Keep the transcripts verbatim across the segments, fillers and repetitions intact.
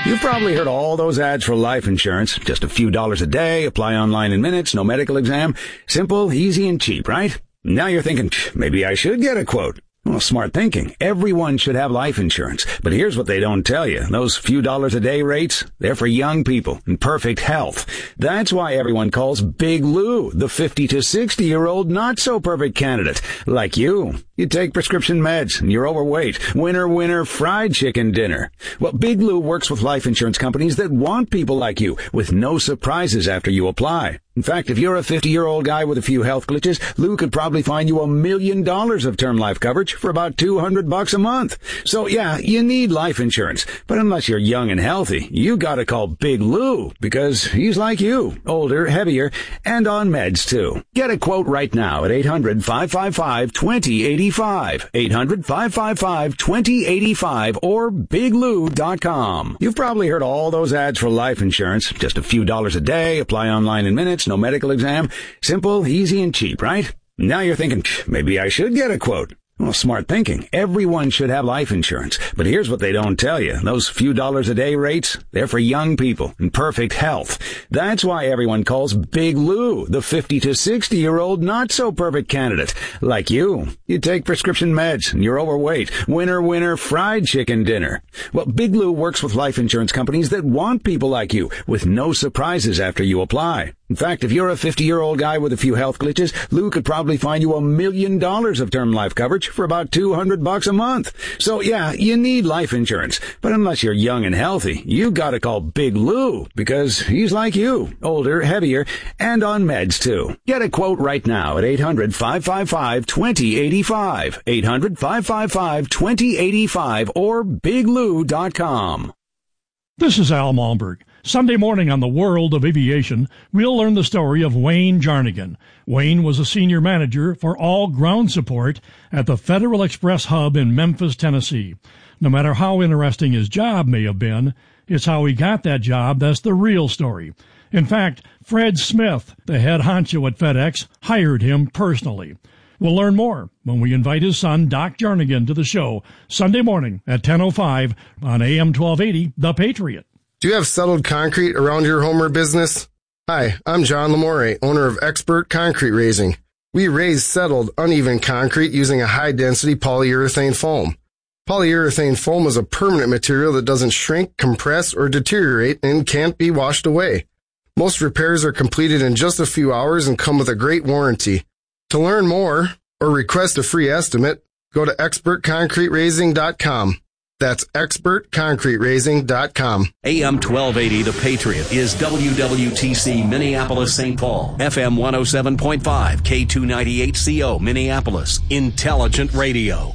You've probably heard all those ads for life insurance. Just a few dollars a day, apply online in minutes, no medical exam. Simple, easy, and cheap, right? Now you're thinking, maybe I should get a quote. Well, smart thinking. Everyone should have life insurance. But here's what they don't tell you. Those few dollars a day rates, they're for young people in perfect health. That's why everyone calls Big Lou the fifty to sixty year old not so perfect candidate. Like you. You take prescription meds and you're overweight. Winner, winner, fried chicken dinner. Well, Big Lou works with life insurance companies that want people like you with no surprises after you apply. In fact, if you're a fifty-year-old guy with a few health glitches, Lou could probably find you a million dollars of term life coverage for about two hundred bucks a month. So yeah, you need life insurance. But unless you're young and healthy, you gotta call Big Lou because he's like you, older, heavier, and on meds too. Get a quote right now at eight hundred, five five five, two zero eight five. eight hundred, five five five, two zero eight five or big lou dot com. You've probably heard all those ads for life insurance. Just a few dollars a day, apply online in minutes, no medical exam. Simple, easy, and cheap, right? Now you're thinking, maybe I should get a quote. Well, smart thinking. Everyone should have life insurance. But here's what they don't tell you. Those few dollars a day rates, they're for young people in perfect health. That's why everyone calls Big Lou the fifty to sixty year old not so perfect candidate. Like you. You take prescription meds and you're overweight. Winner, winner, fried chicken dinner. Well, Big Lou works with life insurance companies that want people like you with no surprises after you apply. In fact, if you're a fifty-year-old guy with a few health glitches, Lou could probably find you a million dollars of term life coverage for about two hundred bucks a month. So yeah, you need life insurance. But unless you're young and healthy, you gotta call Big Lou because he's like you, older, heavier, and on meds too. Get a quote right now at eight hundred, five five five, two zero eight five. eight hundred, five five five, two zero eight five or big lou dot com. This is Al Malmberg. Sunday morning on the World of Aviation, we'll learn the story of Wayne Jarnigan. Wayne was a senior manager for all ground support at the Federal Express hub in Memphis, Tennessee. No matter how interesting his job may have been, it's how he got that job that's the real story. In fact, Fred Smith, the head honcho at FedEx, hired him personally. We'll learn more when we invite his son, Doc Jarnigan, to the show Sunday morning at ten oh five on A M twelve eighty, The Patriot. Do you have settled concrete around your home or business? Hi, I'm John Lamore, owner of Expert Concrete Raising. We raise settled, uneven concrete using a high-density polyurethane foam. Polyurethane foam is a permanent material that doesn't shrink, compress, or deteriorate and can't be washed away. Most repairs are completed in just a few hours and come with a great warranty. To learn more or request a free estimate, go to expert concrete raising dot com. That's expert concrete raising dot com. A M twelve eighty, The Patriot, is W W T C Minneapolis, Saint Paul. F M one oh seven point five, K two ninety-eight C O, Minneapolis. Intelligent radio.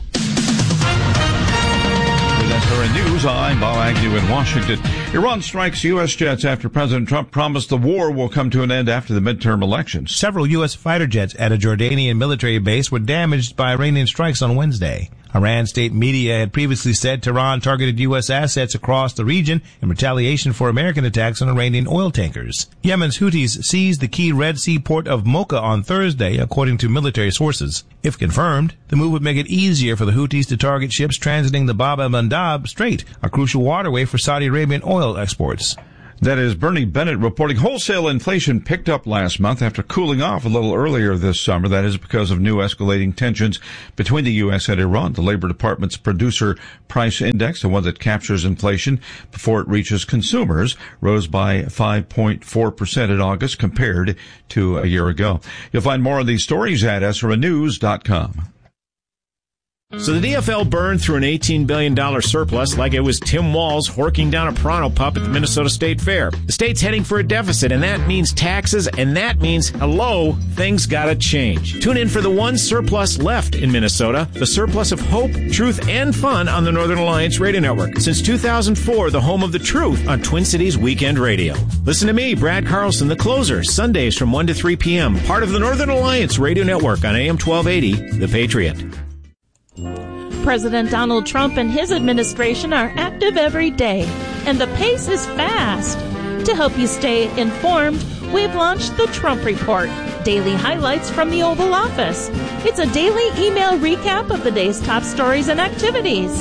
That's current news. I'm Bob Agnew in Washington. Iran strikes U S jets after President Trump promised the war will come to an end after the midterm elections. Several U S fighter jets at a Jordanian military base were damaged by Iranian strikes on Wednesday. Iran state media had previously said Tehran targeted U S assets across the region in retaliation for American attacks on Iranian oil tankers. Yemen's Houthis seized the key Red Sea port of Mocha on Thursday, according to military sources. If confirmed, the move would make it easier for the Houthis to target ships transiting the Bab el-Mandab Strait, a crucial waterway for Saudi Arabian oil exports. That is Bernie Bennett reporting wholesale inflation picked up last month after cooling off a little earlier this summer. That is because of new escalating tensions between the U S and Iran. The Labor Department's Producer Price Index, the one that captures inflation before it reaches consumers, rose by five point four percent in August compared to a year ago. You'll find more on these stories at S R N news dot com. So the D F L burned through an eighteen billion dollars surplus like it was Tim Walz horking down a Pronto pup at the Minnesota State Fair. The state's heading for a deficit, and that means taxes, and that means, hello, things gotta change. Tune in for the one surplus left in Minnesota, the surplus of hope, truth, and fun on the Northern Alliance Radio Network. Since two thousand four, the home of the truth on Twin Cities Weekend Radio. Listen to me, Brad Carlson, the closer, Sundays from one to three p.m., part of the Northern Alliance Radio Network on A M twelve eighty, The Patriot. President Donald Trump and his administration are active every day, and the pace is fast. To help you stay informed, we've launched the Trump Report, daily highlights from the Oval Office. It's a daily email recap of the day's top stories and activities.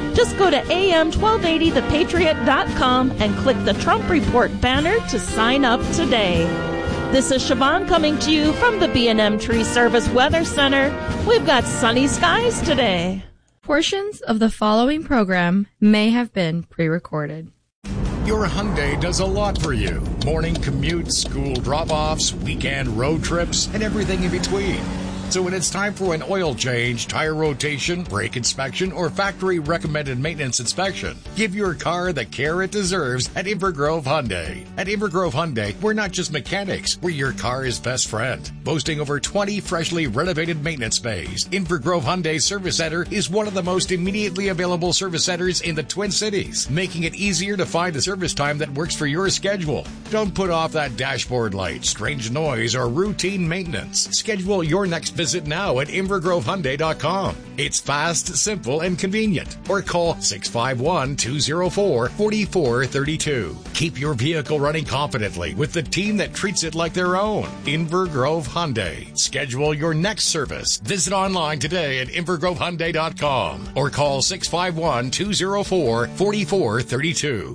Just go to A M twelve eighty the patriot dot com and click the Trump Report banner to sign up today. This is Siobhan coming to you from the B and M Tree Service Weather Center. We've got sunny skies today. Portions of the following program may have been pre-recorded. Your Hyundai does a lot for you. Morning commutes, school drop-offs, weekend road trips, and everything in between. So when it's time for an oil change, tire rotation, brake inspection, or factory-recommended maintenance inspection, give your car the care it deserves at Invergrove Hyundai. At Invergrove Hyundai, we're not just mechanics, we're your car's best friend. Boasting over twenty freshly renovated maintenance bays, Invergrove Hyundai Service Center is one of the most immediately available service centers in the Twin Cities, making it easier to find a service time that works for your schedule. Don't put off that dashboard light, strange noise, or routine maintenance. Schedule your next visit now at Invergrove Hyundai dot com. It's fast, simple, and convenient. Or call six five one, two oh four, four four three two. Keep your vehicle running confidently with the team that treats it like their own. Invergrove Hyundai. Schedule your next service. Visit online today at Invergrove Hyundai dot com or call six five one, two oh four, four four three two.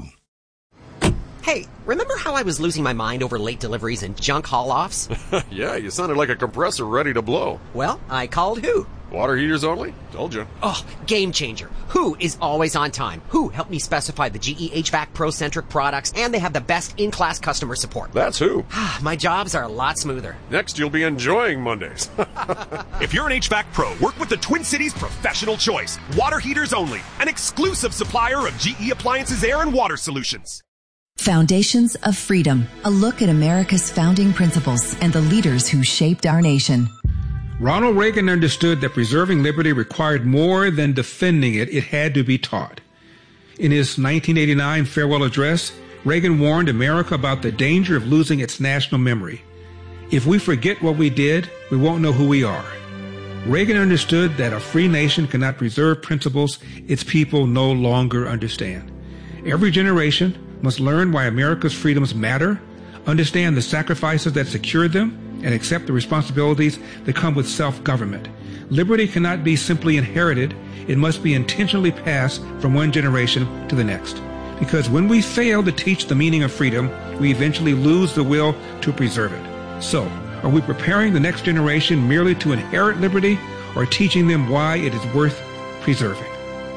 Hey, remember how I was losing my mind over late deliveries and junk haul-offs? Yeah, you sounded like a compressor ready to blow. Well, I called Who. Water heaters only? Told you. Oh, game changer. Who is always on time. Who helped me specify the G E H V A C Pro-centric products, and they have the best in-class customer support. That's Who. My jobs are a lot smoother. Next, you'll be enjoying Mondays. If you're an H V A C Pro, work with the Twin Cities professional choice. Water heaters only. An exclusive supplier of G E Appliances Air and Water Solutions. Foundations of Freedom, a look at America's founding principles and the leaders who shaped our nation. Ronald Reagan understood that preserving liberty required more than defending it, it had to be taught. In his nineteen eighty-nine farewell address, Reagan warned America about the danger of losing its national memory. If we forget what we did, we won't know who we are. Reagan understood that a free nation cannot preserve principles its people no longer understand. Every generation must learn why America's freedoms matter, understand the sacrifices that secured them, and accept the responsibilities that come with self-government. Liberty cannot be simply inherited. It must be intentionally passed from one generation to the next. Because when we fail to teach the meaning of freedom, we eventually lose the will to preserve it. So, are we preparing the next generation merely to inherit liberty, or teaching them why it is worth preserving?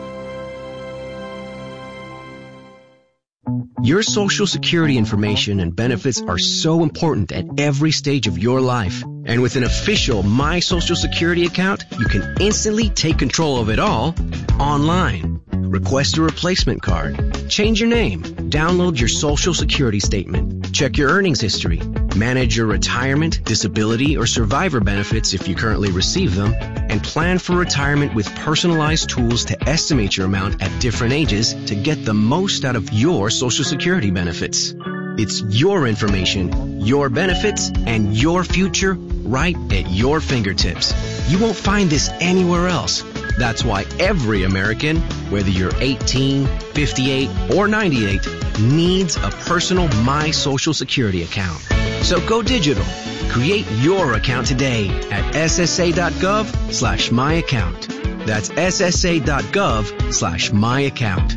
Your Social Security information and benefits are so important at every stage of your life. And with an official My Social Security account, you can instantly take control of it all online. Request a replacement card, change your name, download your Social Security statement, check your earnings history, manage your retirement, disability, or survivor benefits if you currently receive them, and plan for retirement with personalized tools to estimate your amount at different ages to get the most out of your Social Security benefits. It's your information, your benefits, and your future right at your fingertips. You won't find this anywhere else. That's why every American, whether you're eighteen, fifty-eight, or ninety-eight, needs a personal My Social Security account. So go digital. Create your account today at ssa.gov slash my account. That's ssa.gov slash my account.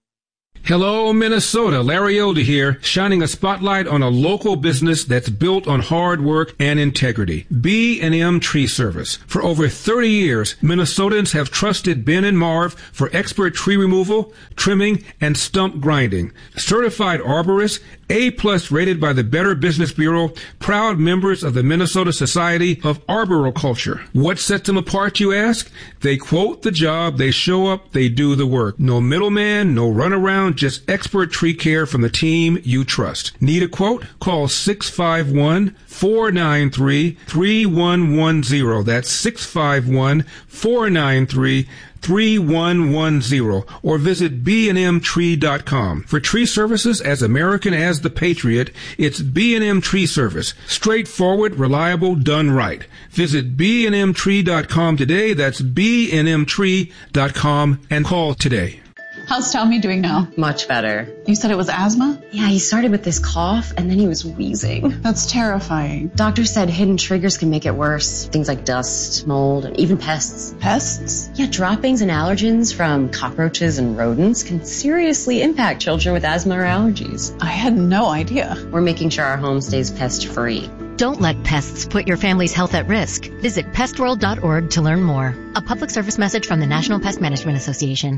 Hello, Minnesota. Larry Elder here, shining a spotlight on a local business that's built on hard work and integrity. B and M Tree Service. For over thirty years, Minnesotans have trusted Ben and Marv for expert tree removal, trimming, and stump grinding. Certified arborists, A-plus rated by the Better Business Bureau, proud members of the Minnesota Society of Arboriculture. What sets them apart, you ask? They quote the job, they show up, they do the work. No middleman, no runaround, just expert tree care from the team you trust. Need a quote? Call six five one, four nine three, three one one zero. That's six five one, four nine three, three one one zero, or visit b and m tree dot com. For tree services as American as the Patriot, it's B and M Tree Service. Straightforward, reliable, done right. Visit b and m tree dot com today. That's b and m tree dot com and call today. How's Tommy doing now? Much better. You said it was asthma? Yeah, he started with this cough and then he was wheezing. That's terrifying. Doctor said hidden triggers can make it worse. Things like dust, mold, and even pests. Pests? Yeah, droppings and allergens from cockroaches and rodents can seriously impact children with asthma or allergies. I had no idea. We're making sure our home stays pest-free. Don't let pests put your family's health at risk. Visit pest world dot org to learn more. A public service message from the National Pest Management Association.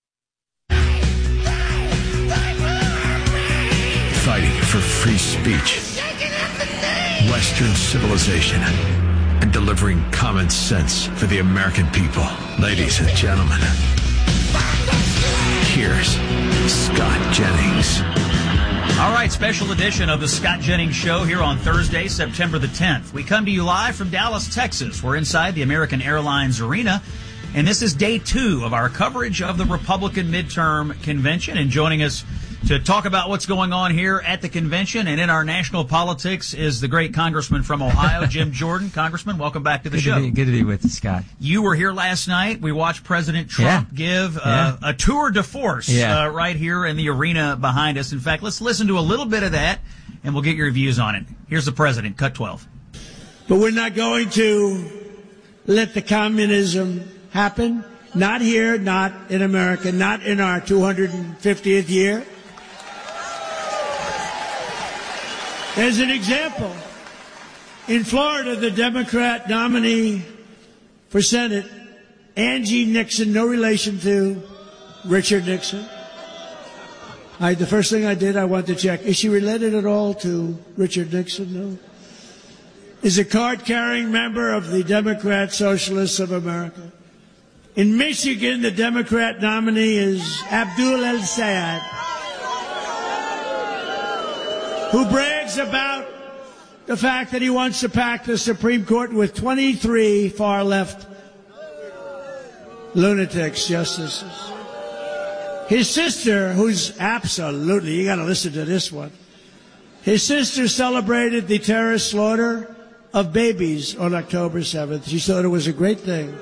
Fighting for free speech, Western civilization, and delivering common sense for the American people. Ladies and gentlemen, here's Scott Jennings. All right, special edition of the Scott Jennings Show here on Thursday, September the tenth. We come to you live from Dallas, Texas. We're inside the American Airlines Arena, and this is day two of our coverage of the Republican midterm convention. And joining us to talk about what's going on here at the convention and in our national politics is the great Congressman from Ohio, Jim Jordan. Congressman, welcome back to the good show. To be, good to be with you, Scott. You were here last night. We watched President Trump yeah. give uh, yeah. a tour de force yeah. uh, right here in the arena behind us. In fact, let's listen to a little bit of that, and we'll get your views on it. Here's the president, cut twelve. But we're not going to let the communism happen. Not here, not in America, not in our two hundred fiftieth year. As an example, in Florida, the Democrat nominee for Senate, Angie Nixon, no relation to Richard Nixon. I, the first thing I did, I wanted to check, is she related at all to Richard Nixon? No. Is a card-carrying member of the Democrat Socialists of America. In Michigan, the Democrat nominee is Abdul El-Sayed, who brags about the fact that he wants to pack the Supreme Court with twenty-three far-left lunatics, justices. His sister, who's absolutely, you got to listen to this one, his sister celebrated the terrorist slaughter of babies on October seventh. She thought it was a great thing.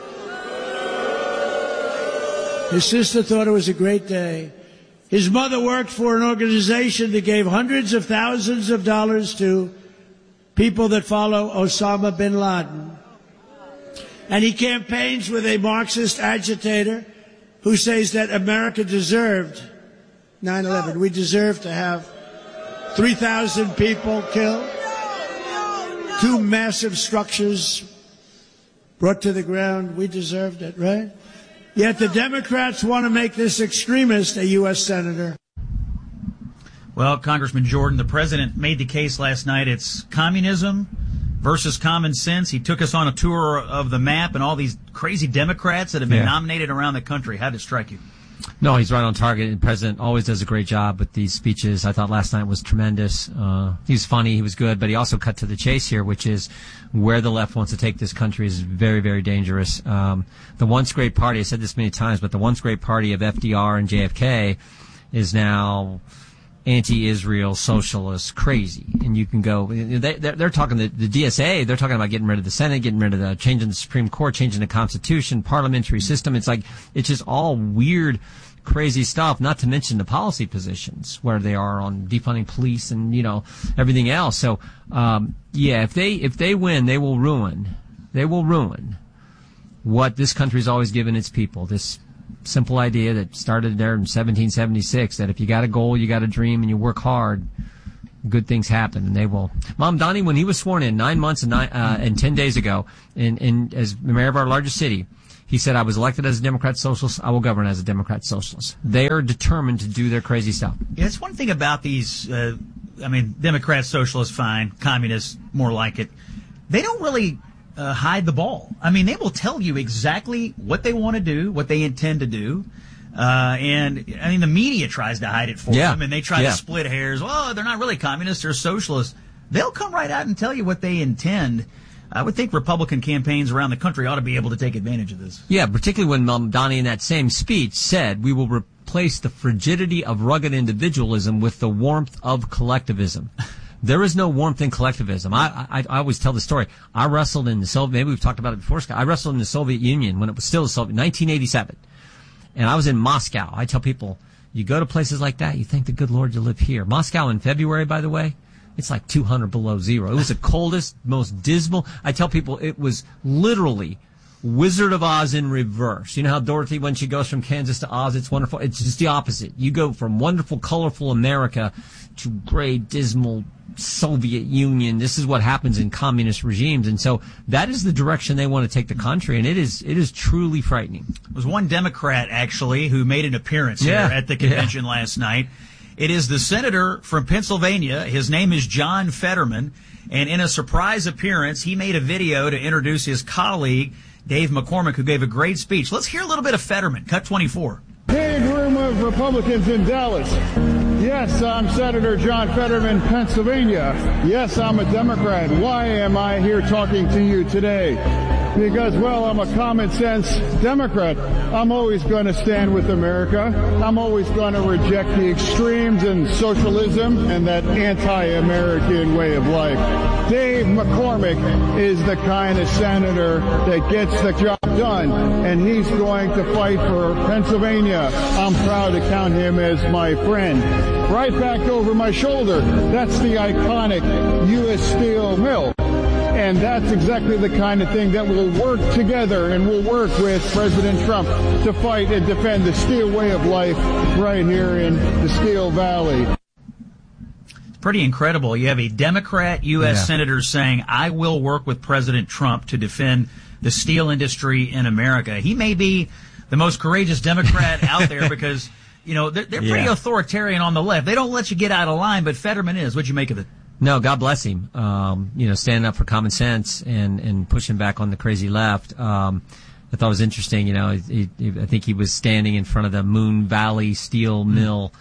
His sister thought it was a great day. His mother worked for an organization that gave hundreds of thousands of dollars to people that follow Osama bin Laden. And he campaigns with a Marxist agitator who says that America deserved nine eleven. We deserve to have three thousand people killed, two massive structures brought to the ground. We deserved it, right? Yet the Democrats want to make this extremist a U S senator. Well, Congressman Jordan, the president made the case last night. It's communism versus common sense. He took us on a tour of the map and all these crazy Democrats that have been Yeah. nominated around the country. How did it strike you? No, he's right on target. The president always does a great job with these speeches. I thought last night was tremendous. Uh, he was funny, he was good, but he also cut to the chase here, which is where the left wants to take this country is very, very dangerous. Um, the once great party, I said this many times, but the once great party of F D R and J F K is now anti-Israel, socialist, crazy. And you can go, they, they're, they're talking, the, the D S A, they're talking about getting rid of the Senate, getting rid of the, changing the Supreme Court, changing the Constitution, parliamentary system. It's like, it's just all weird, crazy stuff, not to mention the policy positions where they are on defunding police and, you know, everything else. So, um, yeah, if they, if they win, they will ruin, they will ruin what this country's always given its people. This simple idea that started there in seventeen seventy-six, that if you got a goal, you got a dream, and you work hard, good things happen, and they will. Mamdani, when he was sworn in nine months and, nine, uh, and ten days ago, in, in, as mayor of our largest city, he said, I was elected as a Democrat socialist, I will govern as a Democrat socialist. They are determined to do their crazy stuff. Yeah, that's one thing about these, uh, I mean, Democrats, socialists, fine, communists, more like it. They don't really uh, hide the ball. I mean, they will tell you exactly what they want to do, what they intend to do. Uh, and, I mean, the media tries to hide it for Yeah. them, and they try Yeah. to split hairs. Oh, they're not really communists, they're socialists. They'll come right out and tell you what they intend. I would think Republican campaigns around the country ought to be able to take advantage of this. Yeah, particularly when Mamdani in that same speech said, we will replace the frigidity of rugged individualism with the warmth of collectivism. There is no warmth in collectivism. I, I, I always tell the story. I wrestled in the Soviet, maybe we've talked about it before, Scott. I wrestled in the Soviet Union when it was still the Soviet, nineteen eighty-seven. And I was in Moscow. I tell people, you go to places like that, you thank the good Lord you live here. Moscow in February, by the way, it's like two hundred below zero. It was the coldest, most dismal. I tell people it was literally Wizard of Oz in reverse. You know how Dorothy, when she goes from Kansas to Oz, it's wonderful. It's just the opposite. You go from wonderful, colorful America to gray, dismal Soviet Union. This is what happens in communist regimes. And so that is the direction they want to take the country. And it is, it is truly frightening. There was one Democrat, actually, who made an appearance Yeah. here at the convention Yeah. last night. It is the senator from Pennsylvania. His name is John Fetterman. And in a surprise appearance, he made a video to introduce his colleague, Dave McCormick, who gave a great speech. Let's hear a little bit of Fetterman. Cut twenty-four. Big room of Republicans in Dallas. Yes, I'm Senator John Fetterman, Pennsylvania. Yes, I'm a Democrat. Why am I here talking to you today? Because, well, I'm a common sense Democrat. I'm always going to stand with America. I'm always going to reject the extremes and socialism and that anti-American way of life. Dave McCormick is the kind of senator that gets the job done, and he's going to fight for Pennsylvania. I'm proud to count him as my friend. Right back over my shoulder, that's the iconic U S Steel mill. And that's exactly the kind of thing that will work together and will work with President Trump to fight and defend the steel way of life right here in the Steel Valley. It's pretty incredible. You have a Democrat U S Yeah. senator saying, I will work with President Trump to defend the steel industry in America. He may be the most courageous Democrat out there because, you know, they're, they're pretty Yeah. authoritarian on the left. They don't let you get out of line, but Fetterman is. What'd you make of it? No, God bless him. Um, you know, standing up for common sense and, and pushing back on the crazy left. Um, I thought it was interesting. You know, he, he, I think he was standing in front of the Moon Valley Steel Mill.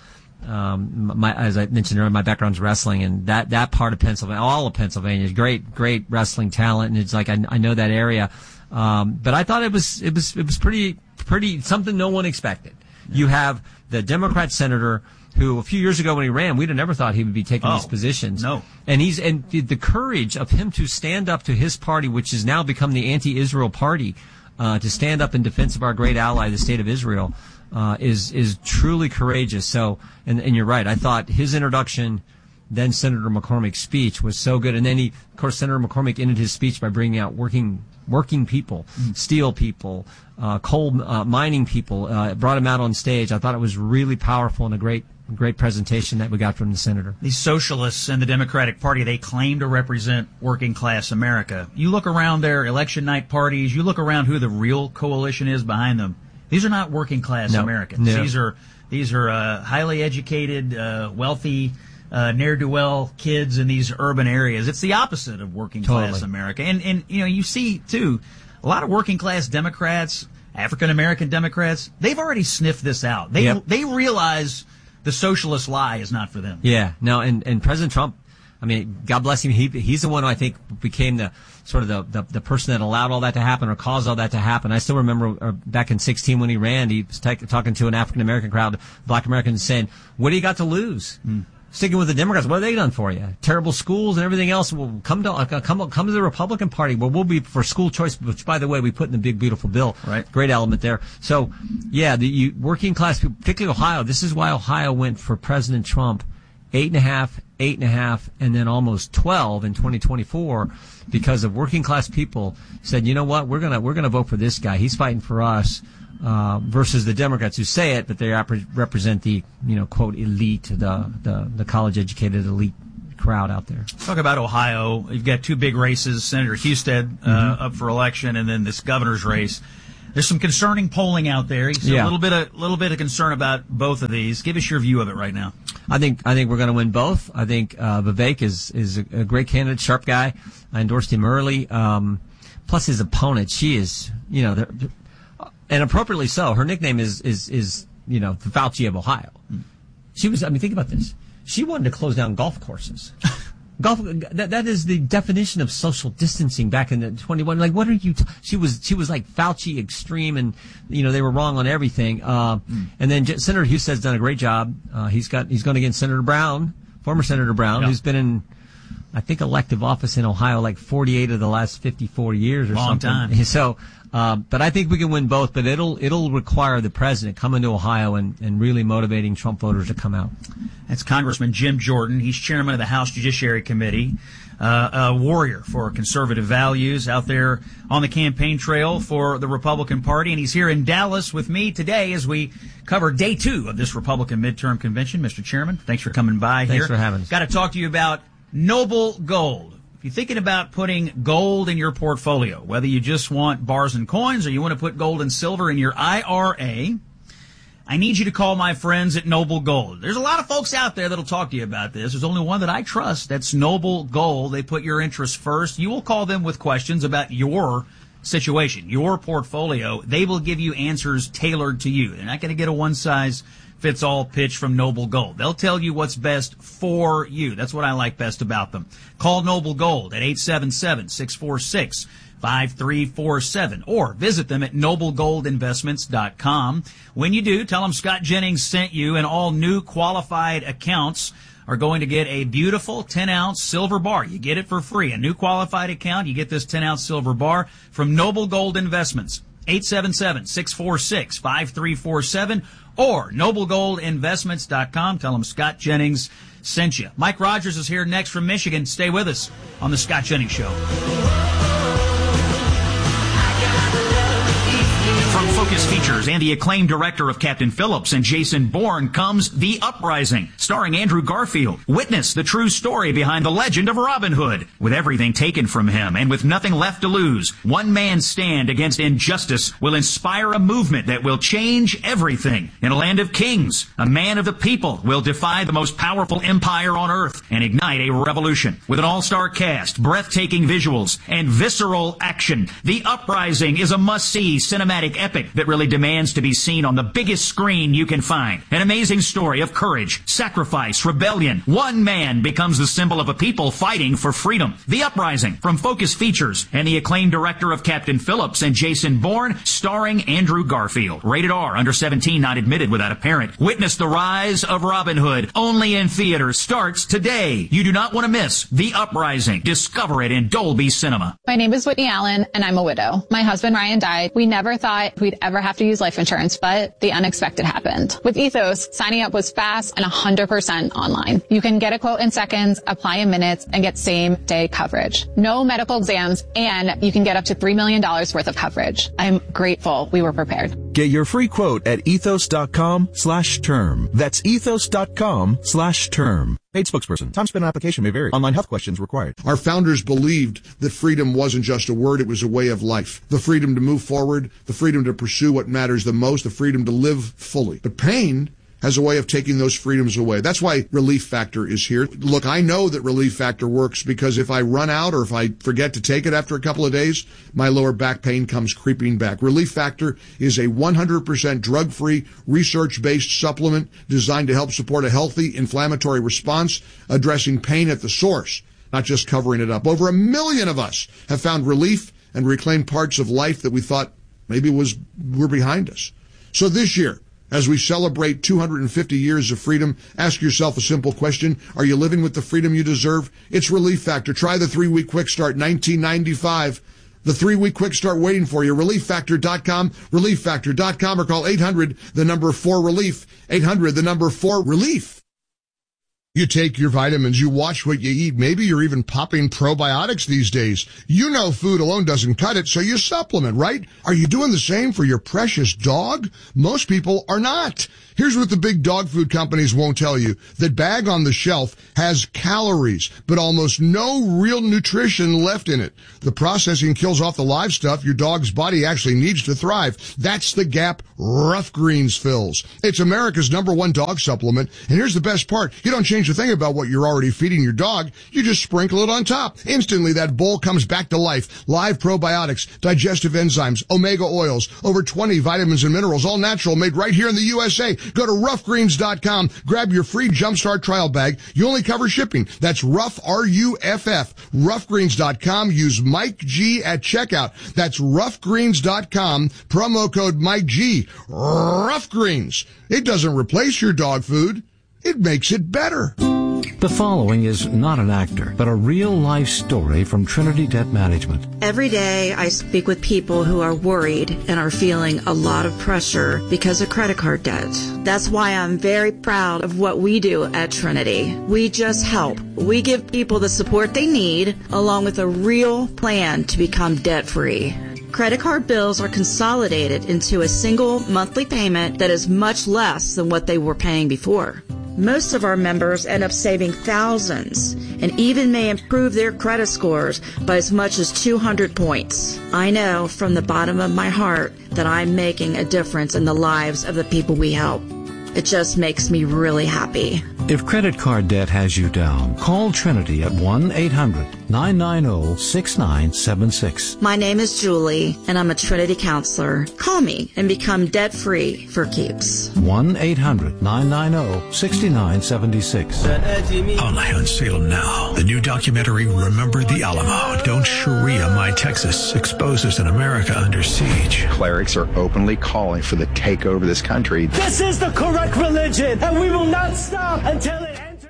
Um, my, as I mentioned earlier, my background's wrestling, and that, that part of Pennsylvania, all of Pennsylvania is great, great wrestling talent. And it's like, I, I know that area. Um, but I thought it was, it was, it was pretty, pretty, something no one expected. You have the Democrat senator who a few years ago when he ran, we'd have never thought he would be taking Oh, these positions. no. And he's, and the courage of him to stand up to his party, which has now become the anti-Israel party, uh, to stand up in defense of our great ally, the state of Israel, uh, is, is truly courageous. So, and, and you're right. I thought his introduction, then Senator McCormick's speech was so good. And then he, of course, Senator McCormick ended his speech by bringing out working, working people, steel people, uh, coal, uh, mining people, uh, brought him out on stage. I thought it was really powerful and a great, great presentation that we got from the senator. These socialists in the Democratic Party, they claim to represent working class America. You look around their election night parties, you look around who the real coalition is behind them. These are not working class No, Americans. no. These are these are uh, highly educated, uh, wealthy, uh, ne'er-do-well kids in these urban areas. It's the opposite of working class Totally. America. And and you know, you see too, a lot of working class Democrats, African American Democrats, they've already sniffed this out. They Yep. they realize the socialist lie is not for them. Yeah, no, and, and President Trump, I mean, God bless him. He he's the one who I think became the sort of the, the, the person that allowed all that to happen or caused all that to happen. I still remember uh, back in sixteen when he ran, he was t- talking to an African American crowd, Black Americans, saying, "What do you got to lose? Mm. Sticking with the Democrats, what have they done for you? Terrible schools and everything else. Well, come to uh, come come to the Republican Party, where we'll be for school choice, which, by the way, we put in the big beautiful bill. Right, great element there. So, yeah, the you, working class people, particularly Ohio. This is why Ohio went for President Trump, eight and a half, eight and a half, and then almost twelve in twenty twenty-four, because of working class people said, you know what, we're gonna we're gonna vote for this guy. He's fighting for us. Uh, versus the Democrats who say it, but they rep- represent the, you know, quote, elite, the, the, the college-educated elite crowd out there. Talk about Ohio. You've got two big races, Senator Husted uh, Mm-hmm. up for election, and then this governor's race. There's some concerning polling out there. You see Yeah. a little bit of little bit of concern about both of these. Give us your view of it right now. I think I think we're going to win both. I think uh, Vivek is is a, a great candidate, sharp guy. I endorsed him early. Um, plus his opponent, she is, you know, they're, and appropriately so. Her nickname is is is you know the Fauci of Ohio. She was. I mean, think about this. She wanted to close down golf courses. Golf. That that is the definition of social distancing back in the twenty-one. Like, what are you? T- she was. She was like Fauci extreme, and you know they were wrong on everything. Uh, mm. And then J- Senator Husted has done a great job. Uh, he's got. He's going against Senator Brown, former Senator Brown, yeah. who's been in, I think, elective office in Ohio like forty-eight of the last fifty-four years or Long something. time. So Uh, but I think we can win both, but it'll it'll require the president coming to Ohio and, and really motivating Trump voters to come out. That's Congressman Jim Jordan. He's chairman of the House Judiciary Committee, uh, a warrior for conservative values out there on the campaign trail for the Republican Party. And he's here in Dallas with me today as we cover day two of this Republican midterm convention. Mister Chairman, thanks for coming by thanks here. Thanks for having us. Got to talk to you about Noble Gold. If you're thinking about putting gold in your portfolio, whether you just want bars and coins or you want to put gold and silver in your I R A, I need you to call my friends at Noble Gold. There's a lot of folks out there that'll talk to you about this. There's only one that I trust. That's Noble Gold. They put your interests first. You will call them with questions about your situation, your portfolio. They will give you answers tailored to you. They're not going to get a one-size fits all pitch from Noble Gold. They'll tell you what's best for you. That's what I like best about them. Call Noble Gold at eight seven seven, six four six, five three four seven or visit them at noble gold investments dot com. When you do, tell them Scott Jennings sent you, and all new qualified accounts are going to get a beautiful ten ounce silver bar. You get it for free. A new qualified account, you get this ten ounce silver bar from Noble Gold Investments. eight seven seven, six four six, five three four seven or noble gold investments dot com. Tell them Scott Jennings sent you. Mike Rogers is here next from Michigan. Stay with us on the Scott Jennings Show. From Focus Features and the acclaimed director of Captain Phillips and Jason Bourne comes The Uprising, starring Andrew Garfield. Witness the true story behind the legend of Robin Hood. With everything taken from him and with nothing left to lose, one man's stand against injustice will inspire a movement that will change everything. In a land of kings, a man of the people will defy the most powerful empire on earth and ignite a revolution. With an all-star cast, breathtaking visuals, and visceral action, The Uprising is a must-see cinematic epic that really demands to be seen on the biggest screen you can find. An amazing story of courage, sacrifice, rebellion. One man becomes the symbol of a people fighting for freedom. The Uprising from Focus Features and the acclaimed director of Captain Phillips and Jason Bourne, starring Andrew Garfield. Rated R, under seventeen, not admitted without a parent. Witness the rise of Robin Hood. Only in theaters. Starts today. You do not want to miss The Uprising. Discover it in Dolby Cinema. My name is Whitney Allen, and I'm a widow. My husband Ryan died. We never thought we'd ever have to use life insurance, but the unexpected happened. With Ethos, signing up was fast and one hundred percent online. You can get a quote in seconds, apply in minutes, and get same-day coverage. No medical exams, and you can get up to three million dollars worth of coverage. I'm grateful we were prepared. Get your free quote at ethos.com slash term. That's ethos.com slash term. Paid spokesperson. Time spent on application may vary. Online health questions required. Our founders believed that freedom wasn't just a word, it was a way of life. The freedom to move forward, the freedom to pursue what matters the most, the freedom to live fully. But pain has a way of taking those freedoms away. That's why Relief Factor is here. Look, I know that Relief Factor works because if I run out or if I forget to take it after a couple of days, my lower back pain comes creeping back. Relief Factor is a one hundred percent drug-free, research-based supplement designed to help support a healthy inflammatory response, addressing pain at the source, not just covering it up. Over a million of us have found relief and reclaimed parts of life that we thought maybe was were behind us. So this year, as we celebrate two hundred fifty years of freedom, ask yourself a simple question. Are you living with the freedom you deserve? It's Relief Factor. Try the three-week quick start, nineteen ninety-five. The three-week quick start waiting for you. relief factor dot com, relief factor dot com, or call eight hundred, the number four relief, eight hundred, the number four relief. You take your vitamins, you watch what you eat. Maybe you're even popping probiotics these days. You know food alone doesn't cut it, so you supplement, right? Are you doing the same for your precious dog? Most people are not. Here's what the big dog food companies won't tell you. That bag on the shelf has calories, but almost no real nutrition left in it. The processing kills off the live stuff your dog's body actually needs to thrive. That's the gap Rough Greens fills. It's America's number one dog supplement, and here's the best part. You don't change a thing about what you're already feeding your dog. You just sprinkle it on top. Instantly, that bowl comes back to life. Live probiotics, digestive enzymes, omega oils, over twenty vitamins and minerals, all natural, made right here in the U S A. Go to rough greens dot com, grab your free Jumpstart trial bag. You only cover shipping. That's Rough, R U F F, rough greens dot com. Use Mike G at checkout. That's rough greens dot com, promo code Mike G. Rough Greens. It doesn't replace your dog food. It makes it better. The following is not an actor, but a real-life story from Trinity Debt Management. Every day I speak with people who are worried and are feeling a lot of pressure because of credit card debt. That's why I'm very proud of what we do at Trinity. We just help. We give people the support they need, along with a real plan to become debt-free. Credit card bills are consolidated into a single monthly payment that is much less than what they were paying before. Most of our members end up saving thousands and even may improve their credit scores by as much as two hundred points. I know from the bottom of my heart that I'm making a difference in the lives of the people we help. It just makes me really happy. If credit card debt has you down, call Trinity at one eight hundred nine nine zero six nine seven six. My name is Julie, and I'm a Trinity counselor. Call me and become debt-free for keeps. one eight hundred nine nine zero six nine seven six. Only on Salem Now. The new documentary, Remember the Alamo. Don't Sharia My Texas exposes an America under siege. Clerics are openly calling for the takeover of this country. This is the correct religion, and we will not stop until it enters.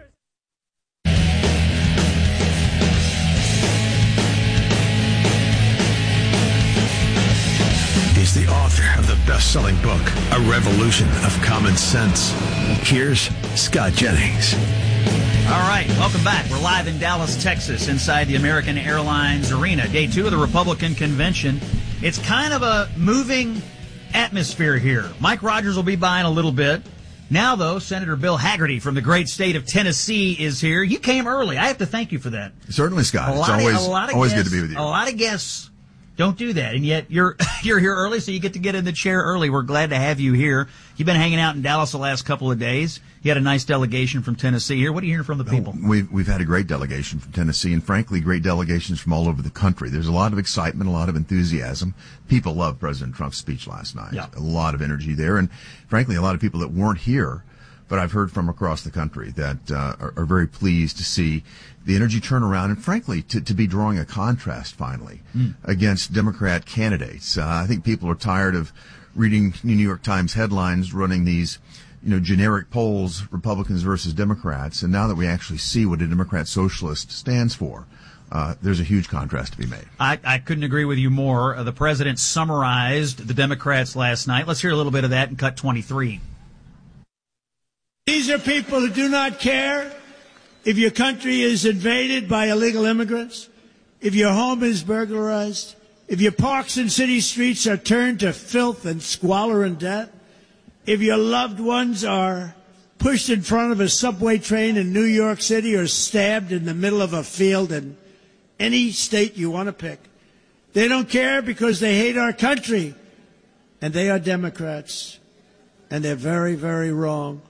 He's the author of the best-selling book, A Revolution of Common Sense. Here's Scott Jennings. All right, welcome back. We're live in Dallas, Texas, inside the American Airlines Arena. Day two of the Republican Convention. It's kind of a moving atmosphere here. Mike Rogers will be by in a little bit. Now, though, Senator Bill Hagerty from the great state of Tennessee is here. You came early. I have to thank you for that. Certainly, Scott. A it's lot always, of, a lot of always guests, good to be with you. A lot of guests don't do that, and yet you're you're here early, so you get to get in the chair early. We're glad to have you here. You've been hanging out in Dallas the last couple of days. You had a nice delegation from Tennessee here. What are you hearing from the people? We've, we've had a great delegation from Tennessee, and frankly, great delegations from all over the country. There's a lot of excitement, a lot of enthusiasm. People loved President Trump's speech last night. Yeah. A lot of energy there, and frankly, a lot of people that weren't here, but I've heard from across the country that uh, are, are very pleased to see the energy turn around, and frankly, to, to be drawing a contrast finally mm. against Democrat candidates. Uh, I think people are tired of reading New York Times headlines running these, you know, generic polls, Republicans versus Democrats, and now that we actually see what a Democrat socialist stands for, uh, there's a huge contrast to be made. I, I couldn't agree with you more. Uh, the president summarized the Democrats last night. Let's hear a little bit of that in cut twenty-three. These are people who do not care if your country is invaded by illegal immigrants, if your home is burglarized, if your parks and city streets are turned to filth and squalor and debt, if your loved ones are pushed in front of a subway train in New York City or stabbed in the middle of a field in any state you want to pick. They don't care because they hate our country, and they are Democrats, and they're very, very wrong.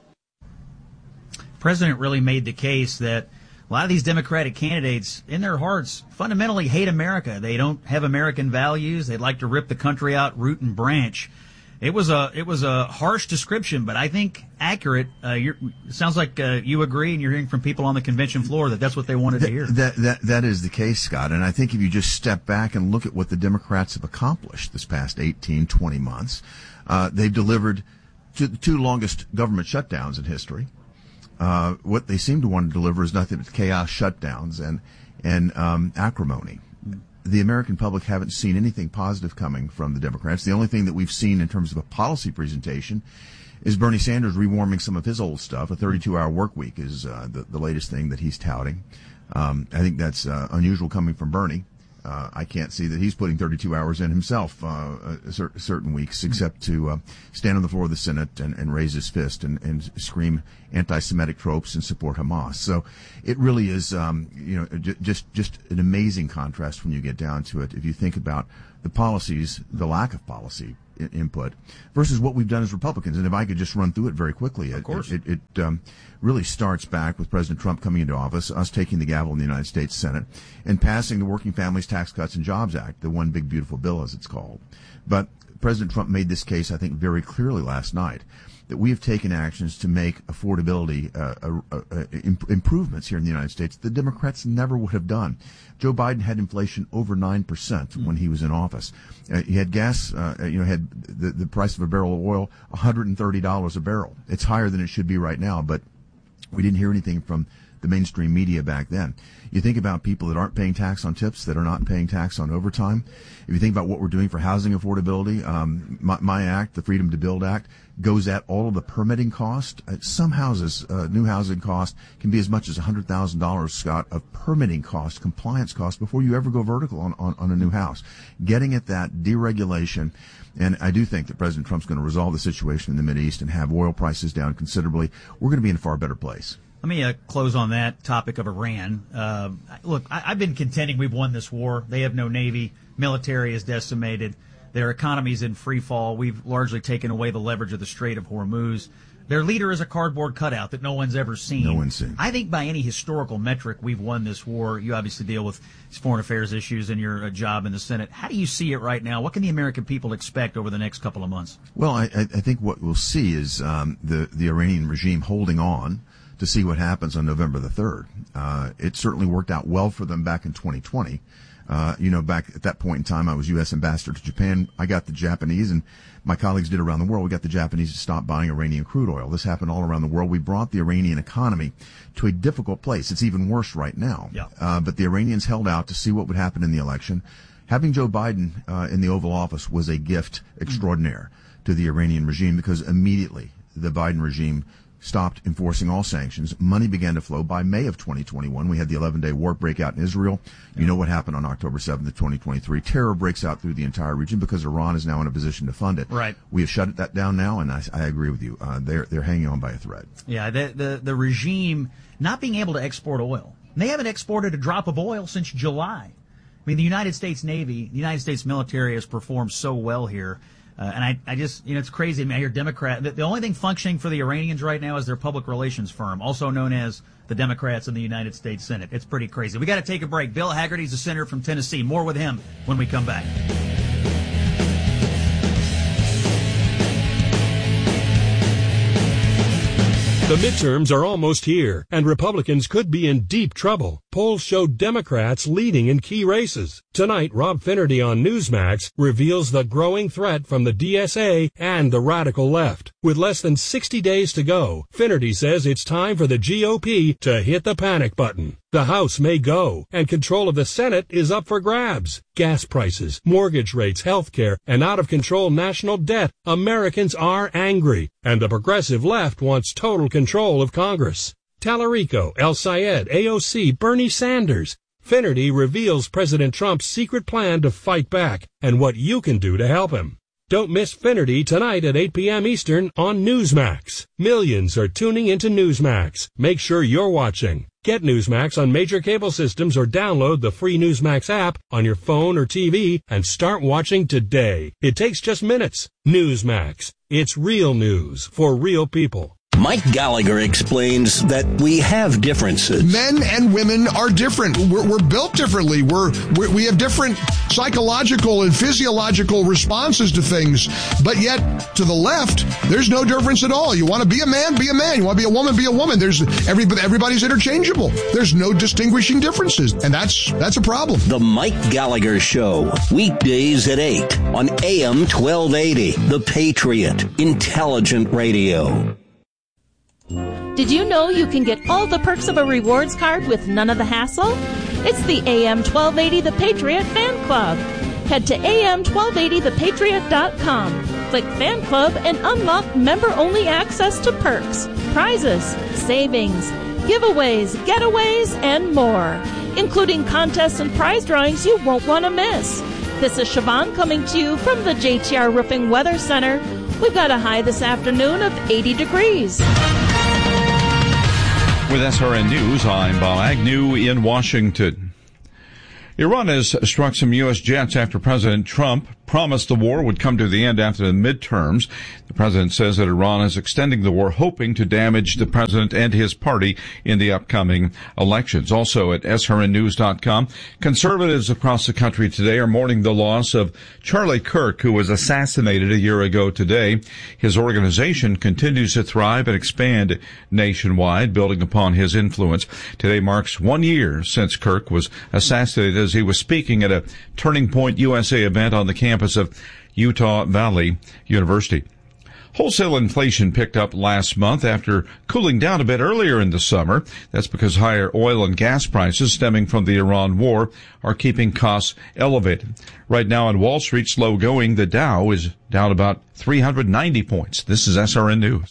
President really made the case that a lot of these Democratic candidates, in their hearts, fundamentally hate America. They don't have American values. They'd like to rip the country out root and branch. It was a it was a harsh description, but I think accurate. Uh, you're, it sounds like uh, you agree, and you're hearing from people on the convention floor that that's what they wanted that, to hear. That that that is the case, Scott. And I think if you just step back and look at what the Democrats have accomplished this past eighteen, twenty months, uh, they've delivered two, the two longest government shutdowns in history. Uh, what they seem to want to deliver is nothing but chaos, shutdowns, and and um, acrimony. The American public haven't seen anything positive coming from the Democrats. The only thing that we've seen in terms of a policy presentation is Bernie Sanders rewarming some of his old stuff. A thirty-two hour work week is uh, the, the latest thing that he's touting. Um, I think that's uh, unusual coming from Bernie. Uh, I can't see that he's putting thirty-two hours in himself uh, cer- certain weeks, except to uh, stand on the floor of the Senate and, and raise his fist and, and scream anti-Semitic tropes and support Hamas. So it really is, um, you know, j- just just an amazing contrast when you get down to it. If you think about the policies, the lack of policy I- input, versus what we've done as Republicans. And if I could just run through it very quickly, of it, course. it, it, it um, really starts back with President Trump coming into office, us taking the gavel in the United States Senate, and passing the Working Families Tax Cuts and Jobs Act, the One Big Beautiful Bill, as it's called. But President Trump made this case, I think, very clearly last night, that we have taken actions to make affordability uh, uh, uh, imp- improvements here in the United States the Democrats never would have done. Joe Biden had inflation over nine percent mm. when he was in office. Uh, he had gas, uh, you know, had the, the price of a barrel of oil one hundred thirty dollars a barrel. It's higher than it should be right now, but we didn't hear anything from the mainstream media back then. You think about people that aren't paying tax on tips, that are not paying tax on overtime. If you think about what we're doing for housing affordability, um, my, my act, the Freedom to Build Act, goes at all of the permitting cost. Uh, some houses, uh, new housing cost can be as much as one hundred thousand dollars, Scott, of permitting cost, compliance cost before you ever go vertical on, on, on a new house. Getting at that deregulation. And I do think that President Trump's going to resolve the situation in the Mideast and have oil prices down considerably. We're going to be in a far better place. Let me uh, close on that topic of Iran. Uh, look, I, I've been contending we've won this war. They have no navy. Military is decimated. Their economy is in free fall. We've largely taken away the leverage of the Strait of Hormuz. Their leader is a cardboard cutout that no one's ever seen. No one's seen. I think by any historical metric, we've won this war. You obviously deal with foreign affairs issues in your uh, job in the Senate. How do you see it right now? What can the American people expect over the next couple of months? Well, I, I think what we'll see is um, the, the Iranian regime holding on to see what happens on November the third. Uh, it certainly worked out well for them back in twenty twenty. Uh, you know, back at that point in time, I was U S ambassador to Japan. I got the Japanese, and my colleagues did around the world. We got the Japanese to stop buying Iranian crude oil. This happened all around the world. We brought the Iranian economy to a difficult place. It's even worse right now. Yeah. Uh, but the Iranians held out to see what would happen in the election. Having Joe Biden uh, in the Oval Office was a gift extraordinaire mm. to the Iranian regime, because immediately the Biden regime stopped enforcing all sanctions. Money began to flow. By May of twenty twenty-one, we had the eleven-day war break out in Israel. You know what happened on October seventh of twenty twenty-three. Terror breaks out through the entire region because Iran is now in a position to fund it. Right. We have shut that down now, and I, I agree with you. Uh, they're they're hanging on by a thread. Yeah, the, the the regime not being able to export oil. They haven't exported a drop of oil since July. I mean, the United States Navy, the United States military has performed so well here. Uh, and I, I just, you know, it's crazy. I mean, I hear Democrat. The, the only thing functioning for the Iranians right now is their public relations firm, also known as the Democrats in the United States Senate. It's pretty crazy. We got to take a break. Bill Hagerty's a senator from Tennessee. More with him when we come back. The midterms are almost here, and Republicans could be in deep trouble. Polls show Democrats leading in key races. Tonight, Rob Finnerty on Newsmax reveals the growing threat from the D S A and the radical left. With less than sixty days to go, Finnerty says it's time for the G O P to hit the panic button. The House may go, and control of the Senate is up for grabs. Gas prices, mortgage rates, health care, and out-of-control national debt. Americans are angry, and the progressive left wants total control of Congress. Tallarico, El Sayed, A O C, Bernie Sanders. Finnerty reveals President Trump's secret plan to fight back and what you can do to help him. Don't miss Finnerty tonight at eight p.m. Eastern on Newsmax. Millions are tuning into Newsmax. Make sure you're watching. Get Newsmax on major cable systems or download the free Newsmax app on your phone or T V and start watching today. It takes just minutes. Newsmax. It's real news for real people. Mike Gallagher explains that we have differences. Men and women are different. We're, we're built differently. We're, we're we have different psychological and physiological responses to things. But yet, to the left, there's no difference at all. You want to be a man, be a man. You want to be a woman, be a woman. There's everybody, everybody's interchangeable. There's no distinguishing differences, and that's that's a problem. The Mike Gallagher Show, weekdays at eight on A M twelve eighty. The Patriot, intelligent radio. Did you know you can get all the perks of a rewards card with none of the hassle? It's the A M twelve eighty The Patriot Fan Club. Head to A M twelve eighty the patriot dot com. Click Fan Club and unlock member-only access to perks, prizes, savings, giveaways, getaways, and more, including contests and prize drawings you won't want to miss. This is Siobhan coming to you from the J T R Roofing Weather Center. We've got a high this afternoon of eighty degrees. With S R N News, I'm Bob Agnew in Washington. Iran has struck some U S jets after President Trump promised the war would come to the end after the midterms. The president says that Iran is extending the war, hoping to damage the president and his party in the upcoming elections. Also at S R N news dot com, conservatives across the country today are mourning the loss of Charlie Kirk, who was assassinated a year ago today. His organization continues to thrive and expand nationwide, building upon his influence. Today marks one year since Kirk was assassinated as he was speaking at a Turning Point U S A event on the campus of Utah Valley University. Wholesale inflation picked up last month after cooling down a bit earlier in the summer. That's because higher oil and gas prices stemming from the Iran war are keeping costs elevated. Right now on Wall Street, slow going. The Dow is down about three hundred ninety points. This is S R N News.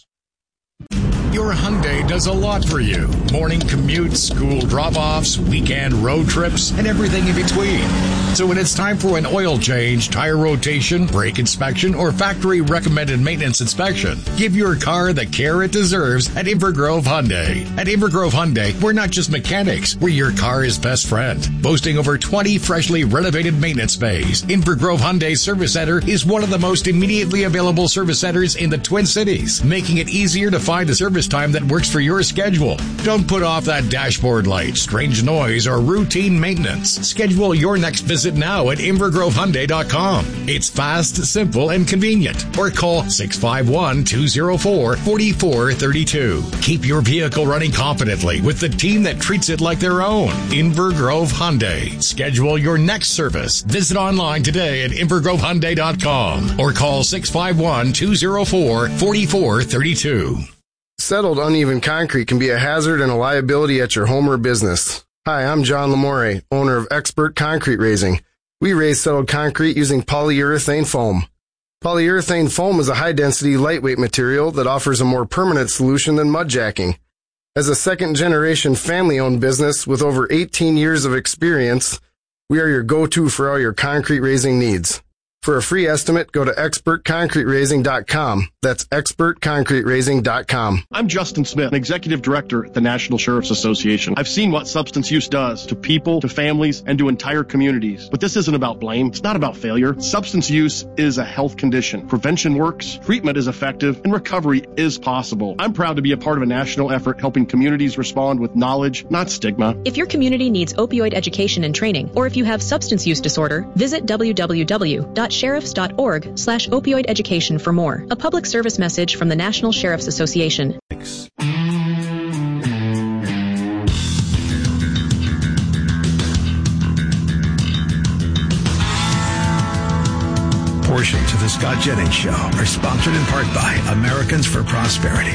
Your Hyundai does a lot for you. Morning commutes, school drop-offs, weekend road trips, and everything in between. So when it's time for an oil change, tire rotation, brake inspection, or factory-recommended maintenance inspection, give your car the care it deserves at Invergrove Hyundai. At Invergrove Hyundai, we're not just mechanics, we're your car's best friend. Boasting over twenty freshly renovated maintenance bays, Invergrove Hyundai Service Center is one of the most immediately available service centers in the Twin Cities, making it easier to find a service time that works for your schedule. Don't put off that dashboard light, strange noise, or routine maintenance. Schedule your next visit now at invergrove hyundai dot com. It's fast, simple, and convenient. Or call six five one, two zero four, four four three two. Keep your vehicle running confidently with the team that treats it like their own. Invergrove Hyundai. Schedule your next service. Visit online today at invergrove hyundai dot com or call six five one, two zero four, four four three two. Settled uneven concrete can be a hazard and a liability at your home or business. Hi, I'm John Lamore, owner of Expert Concrete Raising. We raise settled concrete using polyurethane foam. Polyurethane foam is a high-density, lightweight material that offers a more permanent solution than mud jacking. As a second-generation family-owned business with over eighteen years of experience, we are your go-to for all your concrete raising needs. For a free estimate, go to expert concrete raising dot com. That's expert concrete raising dot com. I'm Justin Smith, Executive Director at the National Sheriff's Association. I've seen what substance use does to people, to families, and to entire communities. But this isn't about blame. It's not about failure. Substance use is a health condition. Prevention works, treatment is effective, and recovery is possible. I'm proud to be a part of a national effort helping communities respond with knowledge, not stigma. If your community needs opioid education and training, or if you have substance use disorder, visit w w w dot sheriffs dot org slash opioid education for more. A public service message from the National Sheriff's Association. Portions of the Scott Jennings Show are sponsored in part by Americans for Prosperity.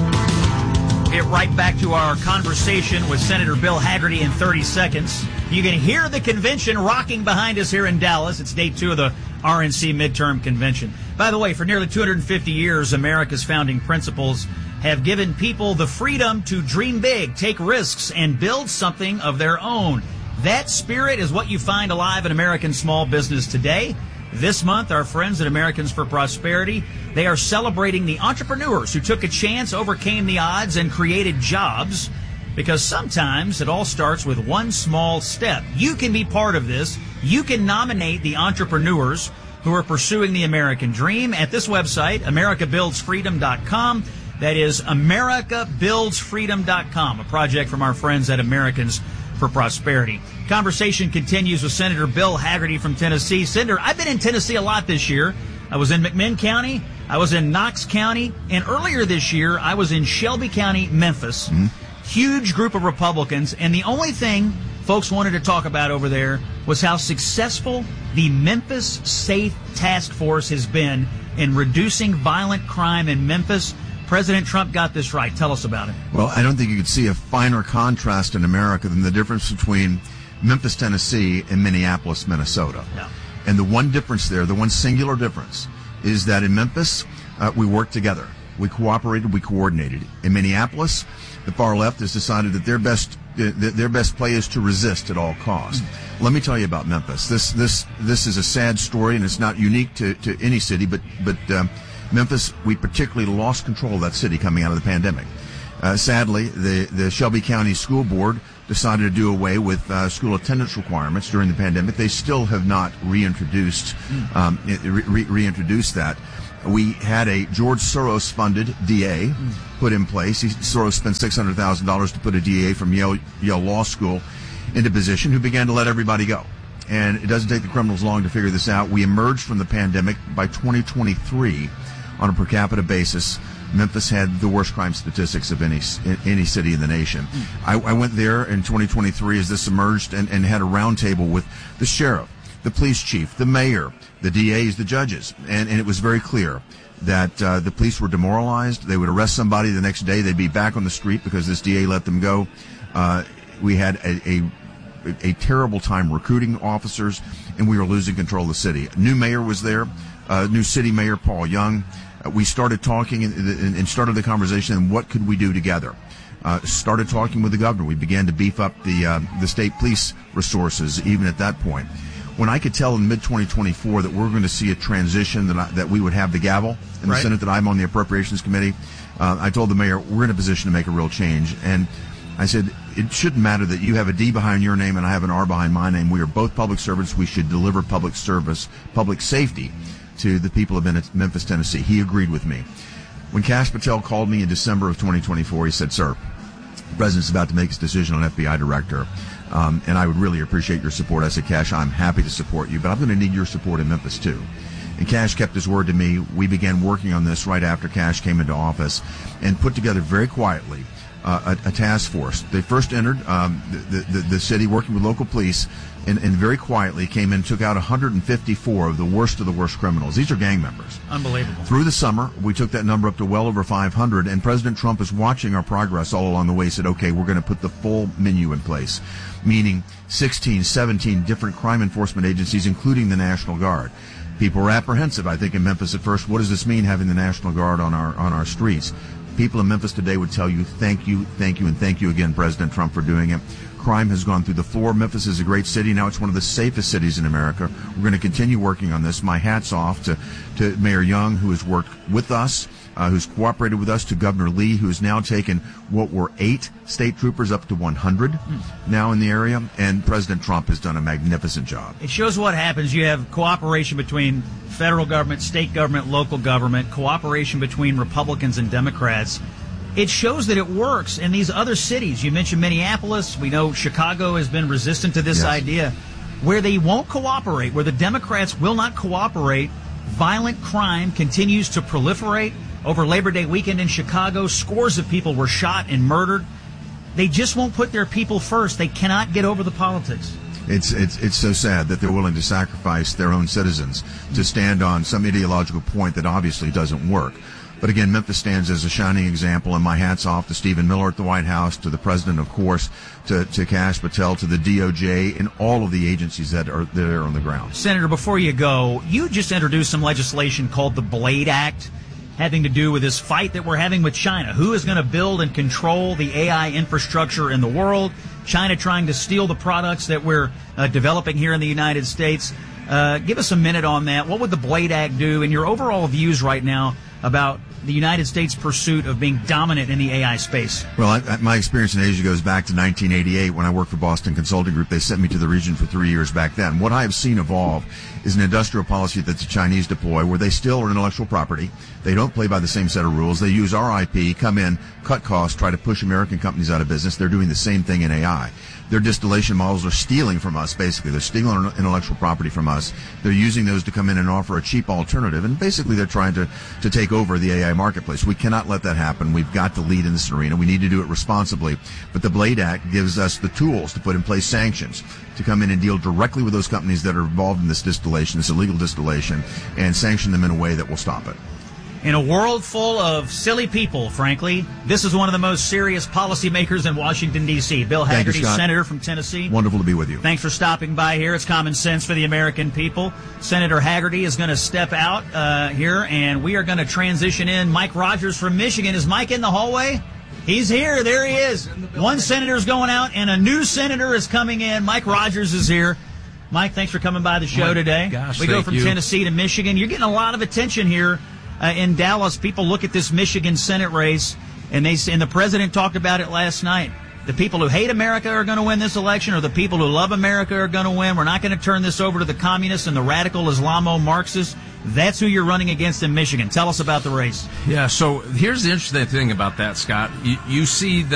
Get right back to our conversation with Senator Bill Hagerty in thirty seconds. You can hear the convention rocking behind us here in Dallas. It's day two of the R N C midterm convention. By the way, for nearly two hundred fifty years, America's founding principles have given people the freedom to dream big, take risks, and build something of their own. That spirit is what you find alive in American small business today. This month, our friends at Americans for Prosperity, they are celebrating the entrepreneurs who took a chance, overcame the odds, and created jobs. Because sometimes it all starts with one small step. You can be part of this. You can nominate the entrepreneurs who are pursuing the American dream at this website, america builds freedom dot com. That is america builds freedom dot com, a project from our friends at Americans for Prosperity. Conversation continues with Senator Bill Hagerty from Tennessee. Senator, I've been in Tennessee a lot this year. I was in McMinn County. I was in Knox County. And earlier this year, I was in Shelby County, Memphis. Mm-hmm. Huge group of Republicans. And the only thing folks wanted to talk about over there was how successful the Memphis Safe Task Force has been in reducing violent crime in Memphis. President Trump got this right. Tell us about it. Well, I don't think you could see a finer contrast in America than the difference between Memphis, Tennessee, and Minneapolis, Minnesota. Yeah. And the one difference there, the one singular difference, is that in Memphis, uh, we worked together. We cooperated, we coordinated. In Minneapolis, the far left has decided that their best uh, their best play is to resist at all costs. Mm. Let me tell you about Memphis. This this this is a sad story, and it's not unique to, to any city, but but um, Memphis, we particularly lost control of that city coming out of the pandemic. Uh, sadly, the the Shelby County School Board decided to do away with uh, school attendance requirements during the pandemic. They still have not reintroduced um, re- reintroduced that. We had a George Soros-funded D A mm. put in place. He, Soros spent six hundred thousand dollars to put a D A from Yale, Yale Law School into position, who began to let everybody go. And it doesn't take the criminals long to figure this out. We emerged from the pandemic by twenty twenty-three on a per capita basis. Memphis had the worst crime statistics of any any city in the nation. Mm. I, I went there in twenty twenty-three as this emerged and, and had a roundtable with the sheriff, the police chief, the mayor, the D As, the judges, and, and it was very clear that uh, the police were demoralized. They would arrest somebody the next day. They'd be back on the street because this D A let them go. Uh, we had a, a a terrible time recruiting officers, and we were losing control of the city. A new mayor was there, uh, new city mayor, Paul Young. Uh, we started talking and, and, and started the conversation, and what could we do together? Uh, started talking with the governor. We began to beef up the uh, the state police resources even at that point. When I could tell in mid twenty twenty-four that we're going to see a transition, that I, that we would have the gavel in the Right. Senate, that I'm on the Appropriations Committee, uh, I told the mayor, we're in a position to make a real change. And I said, it shouldn't matter that you have a D behind your name and I have an R behind my name. We are both public servants. We should deliver public service, public safety to the people of Memphis, Tennessee. He agreed with me. When Kash Patel called me in December of twenty twenty-four, he said, sir, the president's about to make his decision on F B I director, um, and I would really appreciate your support. I said, Kash, I'm happy to support you, but I'm going to need your support in Memphis, too. And Kash kept his word to me. We began working on this right after Kash came into office and put together very quietly Uh, a, a task force. They first entered um, the, the, the city working with local police and, and very quietly came in and took out one hundred fifty-four of the worst of the worst criminals. These are gang members. Unbelievable. Through the summer, we took that number up to well over five hundred, and President Trump is watching our progress all along the way. He said, okay, we're going to put the full menu in place, meaning sixteen, seventeen different crime enforcement agencies, including the National Guard. People were apprehensive, I think, in Memphis at first. What does this mean, having the National Guard on our on our streets? People in Memphis today would tell you, thank you, thank you, and thank you again, President Trump, for doing it. Crime has gone through the floor. Memphis is a great city. Now it's one of the safest cities in America. We're going to continue working on this. My hat's off to, to Mayor Young, who has worked with us, uh, who's cooperated with us, to Governor Lee, who's now taken what were eight state troopers up to one hundred mm. now in the area, and President Trump has done a magnificent job. It shows what happens. You have cooperation between federal government, state government, local government, cooperation between Republicans and Democrats. It shows that it works in these other cities. You mentioned Minneapolis. We know Chicago has been resistant to this Yes. idea. Where they won't cooperate, where the Democrats will not cooperate, violent crime continues to proliferate. Over Labor Day weekend in Chicago, scores of people were shot and murdered. They just won't put their people first. They cannot get over the politics. It's it's it's so sad that they're willing to sacrifice their own citizens to stand on some ideological point that obviously doesn't work. But again, Memphis stands as a shining example, and my hat's off to Stephen Miller at the White House, to the president, of course, to, to Kash Patel, to the D O J, and all of the agencies that are there on the ground. Senator, before you go, you just introduced some legislation called the Blade Act, having to do with this fight that we're having with China. Who is going to build and control the A I infrastructure in the world? China trying to steal the products that we're uh, developing here in the United States. Uh, give us a minute on that. What would the Blade Act do, and your overall views right now about the United States' pursuit of being dominant in the A I space? Well, I, I, my experience in Asia goes back to nineteen eighty-eight when I worked for Boston Consulting Group. They sent me to the region for three years back then. What I have seen evolve is an industrial policy that the Chinese deploy where they steal our intellectual property. They don't play by the same set of rules. They use our I P, come in, cut costs, try to push American companies out of business. They're doing the same thing in A I. Their distillation models are stealing from us, basically. They're stealing our intellectual property from us. They're using those to come in and offer a cheap alternative. And basically they're trying to, to take over the A I marketplace. We cannot let that happen. We've got to lead in this arena. We need to do it responsibly. But the Blade Act gives us the tools to put in place sanctions to come in and deal directly with those companies that are involved in this distillation, this illegal distillation, and sanction them in a way that will stop it. In a world full of silly people, frankly, this is one of the most serious policymakers in Washington, D C Bill Hagerty, Senator from Tennessee. Wonderful to be with you. Thanks for stopping by here. It's common sense for the American people. Senator Hagerty is going to step out uh, here, and we are going to transition in Mike Rogers from Michigan. Is Mike in the hallway? He's here. There he is. One senator is going out, and a new senator is coming in. Mike Rogers is here. Mike, thanks for coming by the show oh today. Gosh, we go thank from you. Tennessee to Michigan. You're getting a lot of attention here. Uh, in Dallas, people look at this Michigan Senate race, and they and the president talked about it last night. The people who hate America are going to win this election, or the people who love America are going to win. We're not going to turn this over to the communists and the radical Islamo-Marxists. That's who you're running against in Michigan. Tell us about the race. Yeah, so here's the interesting thing about that, Scott. You, you see that